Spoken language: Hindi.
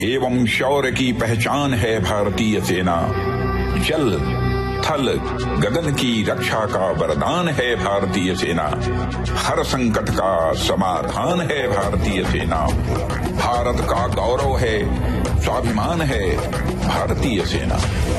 एवं शौर्य की पहचान है भारतीय सेना। जल थल गगन की रक्षा का वरदान है भारतीय सेना। हर संकट का समाधान है भारतीय सेना। भारत का गौरव है, स्वाभिमान है भारतीय सेना।